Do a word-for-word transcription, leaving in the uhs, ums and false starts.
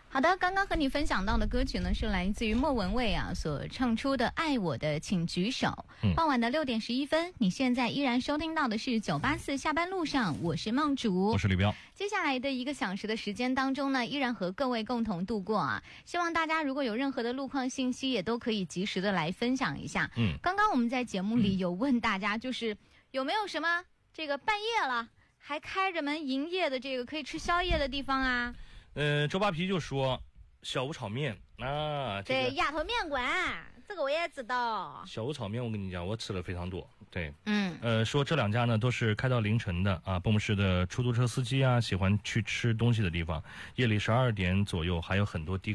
好的，刚刚和你分享到的歌曲呢，是来自于莫文蔚啊所唱出的《爱我的请举手》。 嗯、 傍晚的六点十一分，你现在依然收听到的是九八四下班路上，我是梦竹， 我是李彪。 接下来的一个小时的时间当中呢，依然和各位共同度过啊。希望大家如果有任何的路况信息，也都可以及时的来分享一下。 嗯， 刚刚我们在节目里有问大家，就是有没有什么这个半夜了还开着门营业的这个可以吃宵夜的地方啊？ 呃，周扒皮就说小吴炒面啊，这个、 对，鸭头面馆，这个我也知道。 小吴炒面，我跟你讲，我吃了非常多。对， 嗯， 呃，说这两家呢都是开到凌晨的啊，蹦市的出租车司机啊，喜欢去吃东西的地方，夜里十二点左右还有很多地。